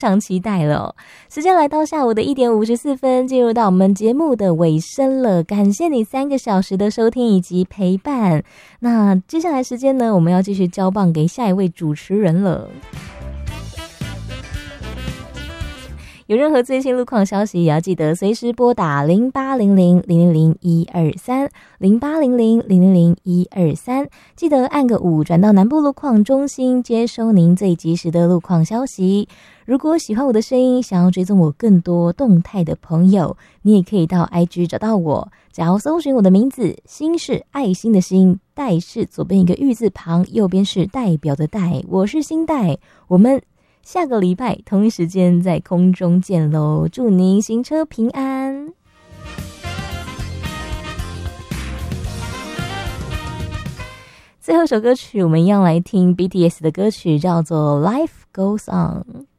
常期待了哦。时间来到下午的1点54分，进入到我们节目的尾声了。感谢你3个小时的收听以及陪伴。那接下来时间呢，我们要继续交棒给下一位主持人了。有任何最新路况消息，也要记得随时拨打0800-000-123 0800-000-123，记得按个5转到南部路况中心，接收您最及时的路况消息。如果喜欢我的声音，想要追踪我更多动态的朋友，你也可以到 IG 找到我，只要搜寻我的名字，心是爱心的心，代是左边一个玉字旁，右边是代表的代，我是心代。我们下个礼拜同一时间在空中见喽，祝您行车平安。最后一首歌曲，我们一样来听 BTS 的歌曲，叫做 Life Goes On。